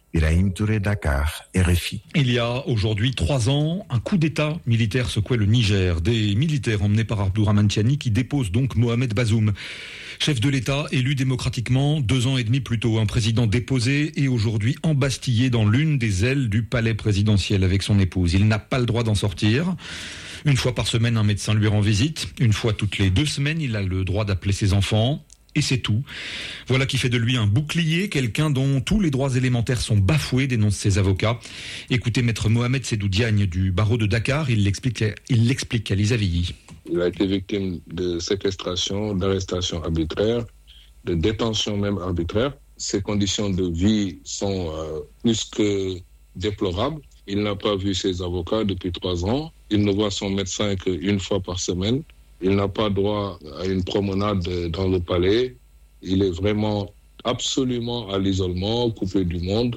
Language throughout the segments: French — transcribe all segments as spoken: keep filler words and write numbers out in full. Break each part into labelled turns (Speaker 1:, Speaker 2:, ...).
Speaker 1: Birahim Touré, Dakar, R F I.
Speaker 2: Il y a aujourd'hui trois ans, un coup d'État militaire secouait le Niger. Des militaires emmenés par Abdourahmane Tiani qui déposent donc Mohamed Bazoum. Chef de l'État, élu démocratiquement deux ans et demi plus tôt. Un président déposé et aujourd'hui embastillé dans l'une des ailes du palais présidentiel avec son épouse. Il n'a pas le droit d'en sortir. Une fois par semaine, un médecin lui rend visite. Une fois toutes les deux semaines, il a le droit d'appeler ses enfants. Et c'est tout. Voilà qui fait de lui un bouclier, quelqu'un dont tous les droits élémentaires sont bafoués, dénoncent ses avocats. Écoutez Maître Mohamed Sédou Diagne du barreau de Dakar, il l'explique, il l'explique à Lisa Villy.
Speaker 3: Il a été victime de séquestration, d'arrestation arbitraire, de détention même arbitraire. Ses conditions de vie sont euh, plus que déplorables. Il n'a pas vu ses avocats depuis trois ans. Il ne voit son médecin qu'une fois par semaine. Il n'a pas droit à une promenade dans le palais. Il est vraiment absolument à l'isolement, coupé du monde.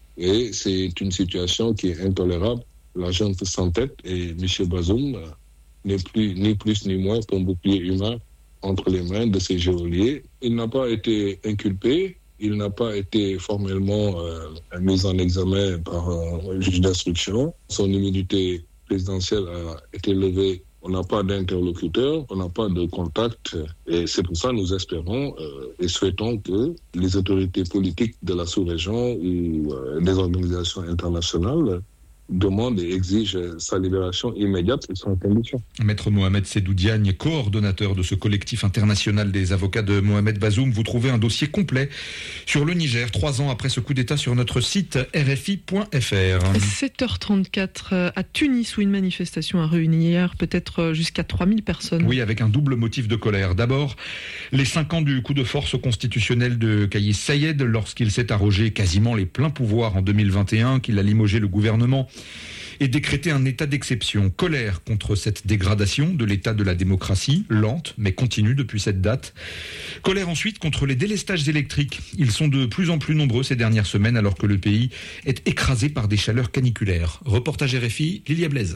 Speaker 3: Et c'est une situation qui est intolérable. La junte s'entête et M. Bazoum n'est plus ni plus ni moins qu'un bouclier humain entre les mains de ses geôliers. Il n'a pas été inculpé. Il n'a pas été formellement euh, mis en examen par un juge d'instruction. Son immunité présidentielle a été levée. On n'a pas d'interlocuteur, on n'a pas de contact. Et c'est pour ça que nous espérons euh, et souhaitons que les autorités politiques de la sous-région ou euh, des organisations internationales demande et exige sa libération immédiate et sans condition.
Speaker 2: Maître Mohamed Sédou Diagne, coordonnateur de ce collectif international des avocats de Mohamed Bazoum, vous trouvez un dossier complet sur le Niger, trois ans après ce coup d'État, sur notre site R F I point F R.
Speaker 4: sept heures trente-quatre à Tunis, où une manifestation a réuni hier peut-être jusqu'à trois mille personnes.
Speaker 2: Oui, avec un double motif de colère. D'abord, les cinq ans du coup de force constitutionnel de Kais Saied, lorsqu'il s'est arrogé quasiment les pleins pouvoirs en deux mille vingt et un, qu'il a limogé le gouvernement et décrété un état d'exception. Colère contre cette dégradation de l'état de la démocratie, lente mais continue depuis cette date. Colère ensuite contre les délestages électriques. Ils sont de plus en plus nombreux ces dernières semaines alors que le pays est écrasé par des chaleurs caniculaires. Reportage R F I, Lilia Blaise.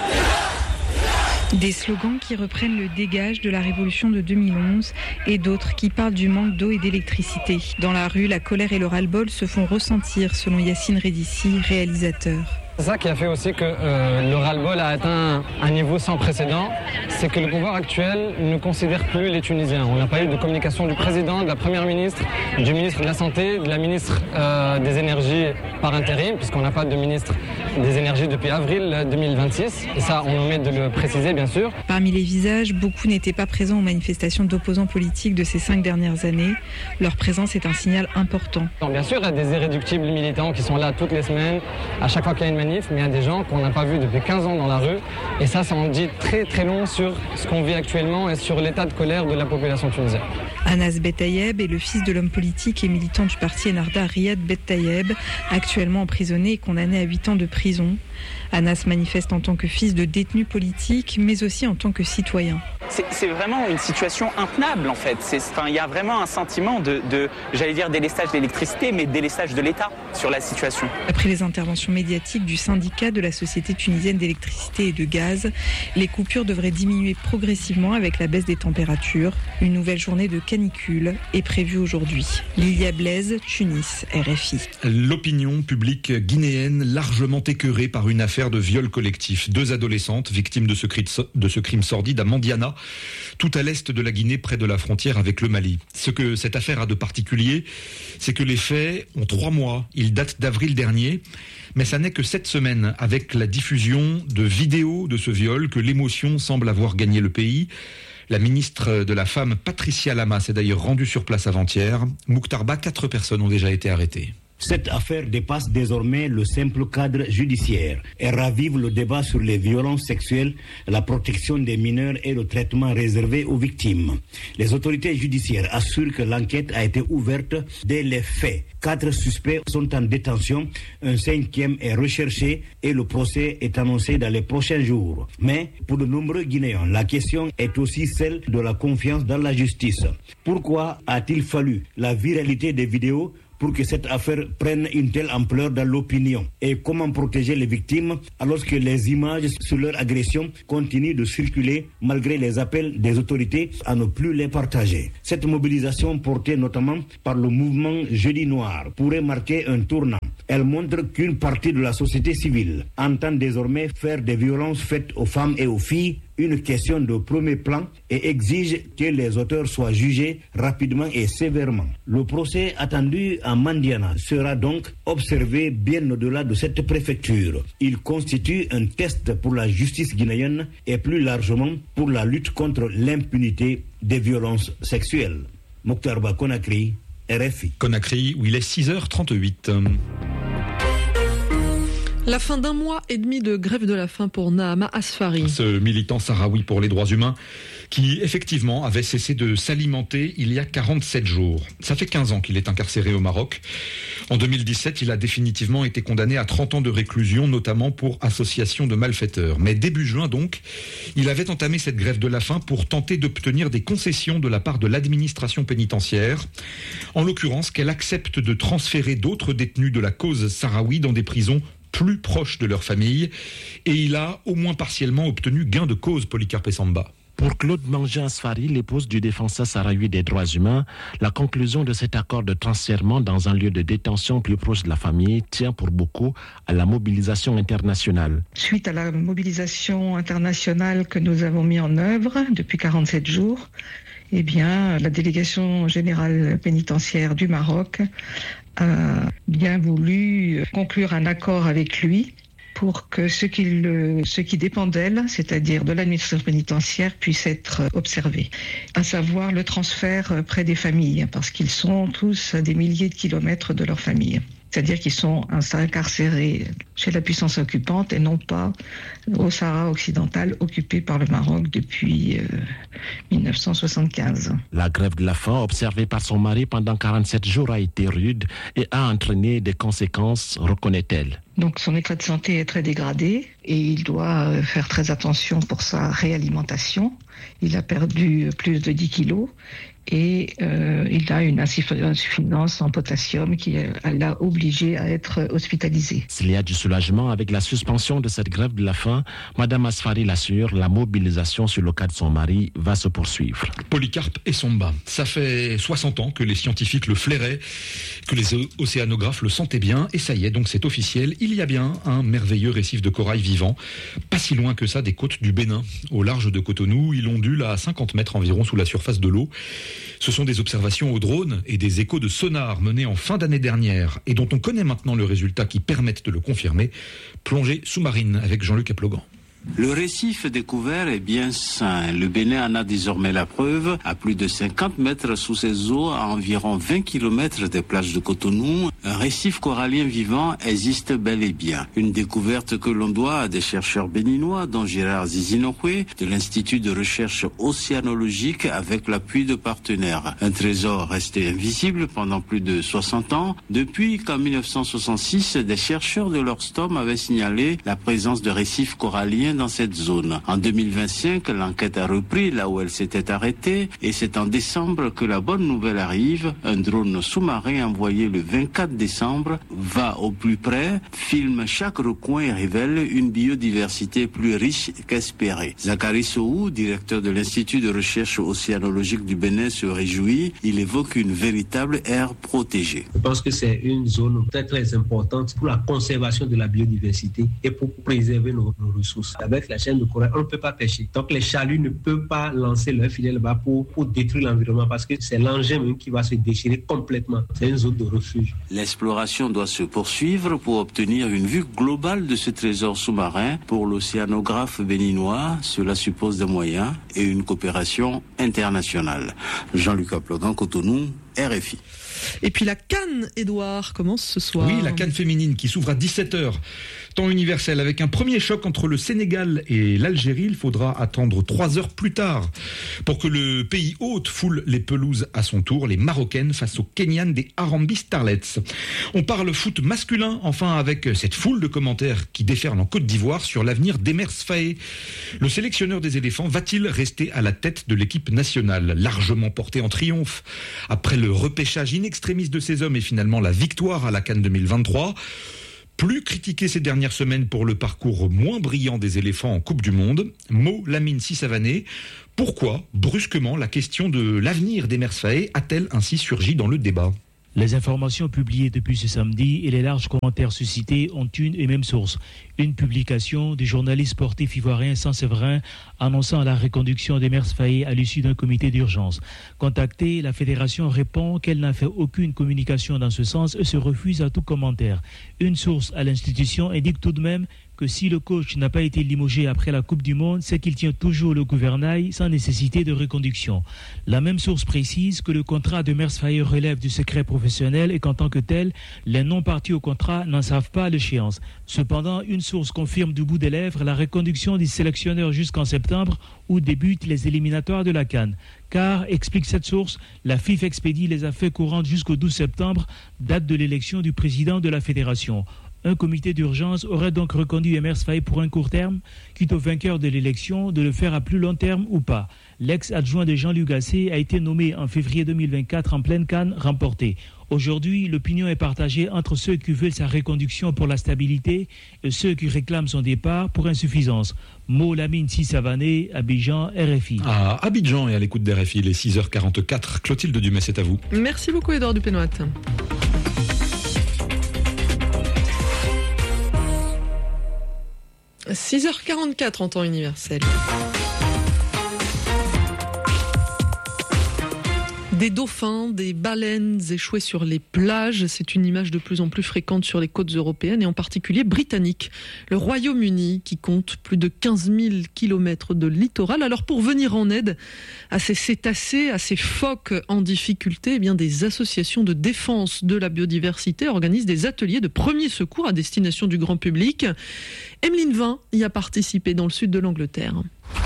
Speaker 5: Des slogans qui reprennent le dégage de la révolution de deux mille onze et d'autres qui parlent du manque d'eau et d'électricité. Dans la rue, la colère et le ras-le-bol se font ressentir selon Yacine Redissi, réalisateur.
Speaker 6: C'est ça qui a fait aussi que euh, le ras-le-bol a atteint un niveau sans précédent. C'est que le pouvoir actuel ne considère plus les Tunisiens. On n'a pas eu de communication du président, de la première ministre, du ministre de la Santé, de la ministre euh, des Énergies par intérim, puisqu'on n'a pas de ministre des Énergies depuis avril deux mille vingt-six. Et ça, on omet de le préciser, bien sûr.
Speaker 5: Parmi les visages, beaucoup n'étaient pas présents aux manifestations d'opposants politiques de ces cinq dernières années. Leur présence est un signal important.
Speaker 6: Non, bien sûr, il y a des irréductibles militants qui sont là toutes les semaines, à chaque fois qu'il y a une manif, mais il y a des gens qu'on n'a pas vus depuis quinze ans dans la rue. Et ça, ça en dit très très long sur ce qu'on vit actuellement et sur l'état de colère de la population tunisienne.
Speaker 5: Anas Bettayeb est le fils de l'homme politique et militant du parti Ennahda Riyad Bettayeb, actuellement emprisonné et condamné à huit ans de prison. Anas manifeste en tant que fils de détenu politique, mais aussi en tant que citoyen.
Speaker 7: C'est, c'est vraiment une situation intenable en fait. C'est, enfin, il y a vraiment un sentiment de, de, j'allais dire, délestage d'électricité, mais délestage de l'État sur la situation.
Speaker 5: Après les interventions médiatiques du syndicat de la Société tunisienne d'électricité et de gaz, les coupures devraient diminuer progressivement avec la baisse des températures. Une nouvelle journée de canicule est prévue aujourd'hui. Lilia Blaise, Tunis, R F I.
Speaker 2: L'opinion publique guinéenne largement écœurée par une affaire de viol collectif. Deux adolescentes victimes de ce, cri de ce crime sordide à Mandiana, tout à l'est de la Guinée, près de la frontière avec le Mali. Ce que cette affaire a de particulier, c'est que les faits ont trois mois. Ils datent d'avril dernier, mais ça n'est que cette semaine, avec la diffusion de vidéos de ce viol, que l'émotion semble avoir gagné le pays. La ministre de la Femme, Patricia Lama, s'est d'ailleurs rendue sur place avant-hier. Mouktarba, quatre personnes ont déjà été arrêtées.
Speaker 8: Cette affaire dépasse désormais le simple cadre judiciaire. Elle ravive le débat sur les violences sexuelles, la protection des mineurs et le traitement réservé aux victimes. Les autorités judiciaires assurent que l'enquête a été ouverte dès les faits. Quatre suspects sont en détention, un cinquième est recherché et le procès est annoncé dans les prochains jours. Mais pour de nombreux Guinéens, la question est aussi celle de la confiance dans la justice. Pourquoi a-t-il fallu la viralité des vidéos pour que cette affaire prenne une telle ampleur dans l'opinion? Et comment protéger les victimes alors que les images sur leur agression continuent de circuler malgré les appels des autorités à ne plus les partager? Cette mobilisation portée notamment par le mouvement Jeudi Noir pourrait marquer un tournant. Elle montre qu'une partie de la société civile entend désormais faire des violences faites aux femmes et aux filles une question de premier plan et exige que les auteurs soient jugés rapidement et sévèrement. Le procès attendu à Mandiana sera donc observé bien au-delà de cette préfecture. Il constitue un test pour la justice guinéenne et plus largement pour la lutte contre l'impunité des violences sexuelles. Mokhtar Ba, Conakry, R F I.
Speaker 2: Conakry, où il est six heures trente-huit.
Speaker 4: La fin d'un mois et demi de grève de la faim pour Nahama Asfari.
Speaker 2: Ce militant sahraoui pour les droits humains qui, effectivement, avait cessé de s'alimenter il y a quarante-sept jours. Ça fait quinze ans qu'il est incarcéré au Maroc. En deux mille dix-sept, il a définitivement été condamné à trente ans de réclusion, notamment pour association de malfaiteurs. Mais début juin, donc, il avait entamé cette grève de la faim pour tenter d'obtenir des concessions de la part de l'administration pénitentiaire. En l'occurrence, qu'elle accepte de transférer d'autres détenus de la cause sahraoui dans des prisons plus proches de leur famille, et il a au moins partiellement obtenu gain de cause, Polycarpe Samba.
Speaker 9: Pour Claude Mangin Asfari, l'épouse du défenseur sahraoui des droits humains, la conclusion de cet accord de transfèrement dans un lieu de détention plus proche de la famille tient pour beaucoup à la mobilisation internationale.
Speaker 10: Suite à la mobilisation internationale que nous avons mis en œuvre depuis quarante-sept jours, eh bien, la délégation générale pénitentiaire du Maroc a bien voulu conclure un accord avec lui pour que ce qui, le, ce qui dépend d'elle, c'est-à-dire de l'administration pénitentiaire, puisse être observé, à savoir le transfert près des familles, parce qu'ils sont tous à des milliers de kilomètres de leur famille. C'est-à-dire qu'ils sont incarcérés chez la puissance occupante et non pas au Sahara occidental occupé par le Maroc depuis euh, mille neuf cent soixante-quinze.
Speaker 9: La grève de la faim observée par son mari pendant quarante-sept jours a été rude et a entraîné des conséquences, reconnaît-elle.
Speaker 10: Donc son état de santé est très dégradé et il doit faire très attention pour sa réalimentation. Il a perdu plus de dix kilos et euh, il a une insuffisance en potassium qui l'a obligé à être hospitalisé.
Speaker 9: S'il y a du soulagement avec la suspension de cette grève de la faim, Madame Asfari l'assure, la mobilisation sur le cas de son mari va se poursuivre.
Speaker 2: Polycarpe et Samba, ça fait soixante ans que les scientifiques le flairaient, que les océanographes le sentaient bien, et ça y est, donc c'est officiel, il y a bien un merveilleux récif de corail vivant, pas si loin que ça des côtes du Bénin, au large de Cotonou. Il ondule à cinquante mètres environ sous la surface de l'eau. Ce sont des observations au drone et des échos de sonar menés en fin d'année dernière et dont on connaît maintenant le résultat qui permettent de le confirmer. Plongée sous-marine avec Jean-Luc Aplogan.
Speaker 11: Le récif découvert est bien sain. Le Bénin en a désormais la preuve. À plus de cinquante mètres sous ses eaux, à environ vingt kilomètres des plages de Cotonou, un récif corallien vivant existe bel et bien. Une découverte que l'on doit à des chercheurs béninois, dont Gérard Zizinokwe, de l'Institut de recherche océanologique, avec l'appui de partenaires. Un trésor resté invisible pendant plus de soixante ans, depuis qu'en mille neuf cent soixante-six, des chercheurs de l'Orstom avaient signalé la présence de récifs coralliens dans cette zone. En deux mille vingt-cinq, l'enquête a repris là où elle s'était arrêtée et c'est en décembre que la bonne nouvelle arrive. Un drone sous-marin envoyé le vingt-quatre décembre va au plus près, filme chaque recoin et révèle une biodiversité plus riche qu'espérée. Zachary Sohou, directeur de l'Institut de recherche océanologique du Bénin, se réjouit. Il évoque une véritable aire protégée.
Speaker 12: Je pense que c'est une zone très très importante pour la conservation de la biodiversité et pour préserver nos, nos ressources. Avec la chaîne de corail, on ne peut pas pêcher. Donc les chaluts ne peuvent pas lancer leur filet là-bas pour, pour détruire l'environnement parce que c'est l'engin même qui va se déchirer complètement. C'est une zone de refuge.
Speaker 11: L'exploration doit se poursuivre pour obtenir une vue globale de ce trésor sous-marin. Pour l'océanographe béninois, cela suppose des moyens et une coopération internationale. Jean-Luc Aplogan, Cotonou, R F I.
Speaker 4: Et puis la CAN, Édouard, commence ce soir.
Speaker 2: Oui, la CAN féminine qui s'ouvre à dix-sept heures. Temps universel, avec un premier choc entre le Sénégal et l'Algérie. Il faudra attendre trois heures plus tard pour que le pays hôte foule les pelouses à son tour, les Marocaines face aux Kenyanes des Harambee Starlets. On parle foot masculin, enfin, avec cette foule de commentaires qui déferlent en Côte d'Ivoire sur l'avenir d'Emers Faé. Le sélectionneur des éléphants va-t-il rester à la tête de l'équipe nationale, largement portée en triomphe après le repêchage in extremis de ces hommes et finalement la victoire à la CAN deux mille vingt-trois? Plus critiqué ces dernières semaines pour le parcours moins brillant des éléphants en Coupe du Monde, Mo Lamine Sissavané. Pourquoi, brusquement, la question de l'avenir d'Emers Faé a-t-elle ainsi surgi dans le débat ?
Speaker 13: Les informations publiées depuis ce samedi et les larges commentaires suscités ont une et même source. Une publication du journaliste sportif ivoirien Saint-Séverin annonçant la reconduction des Mers Faye à l'issue d'un comité d'urgence. Contactée, la fédération répond qu'elle n'a fait aucune communication dans ce sens et se refuse à tout commentaire. Une source à l'institution indique tout de même que si le coach n'a pas été limogé après la Coupe du Monde, c'est qu'il tient toujours le gouvernail sans nécessité de reconduction. La même source précise que le contrat de Mers Faye relève du secret professionnel et qu'en tant que tel, les non-partis au contrat n'en savent pas l'échéance. Cependant, une source confirme du bout des lèvres la reconduction du sélectionneur jusqu'en septembre où débutent les éliminatoires de la CAN. Car, explique cette source, la FIFA expédie les affaires courantes jusqu'au douze septembre, date de l'élection du président de la fédération. Un comité d'urgence aurait donc reconduit Mers Faye pour un court terme, quitte au vainqueur de l'élection de le faire à plus long terme ou pas. L'ex-adjoint de Jean-Luc Gasset a été nommé en février deux mille vingt-quatre en pleine CAN remportée. Aujourd'hui, l'opinion est partagée entre ceux qui veulent sa reconduction pour la stabilité et ceux qui réclament son départ pour insuffisance. Mo Lamine Sissavané, Abidjan, R F I.
Speaker 2: À Abidjan et à l'écoute d'R F I, les six heures quarante-quatre. Clotilde Dumais, c'est à vous.
Speaker 4: Merci beaucoup, Édouard Dupénoit. six heures quarante-quatre en temps universel. Des dauphins, des baleines échouées sur les plages, c'est une image de plus en plus fréquente sur les côtes européennes et en particulier britanniques. Le Royaume-Uni qui compte plus de quinze mille kilomètres de littoral. Alors pour venir en aide à ces cétacés, à ces phoques en difficulté, eh bien des associations de défense de la biodiversité organisent des ateliers de premiers secours à destination du grand public. Emeline Vin y a participé dans le sud de l'Angleterre.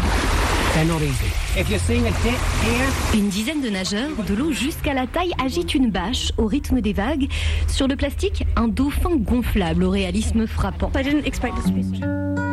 Speaker 14: Une dizaine de nageurs, de l'eau jusqu'à la taille, agitent une bâche au rythme des vagues. Sur le plastique, un dauphin gonflable au réalisme frappant.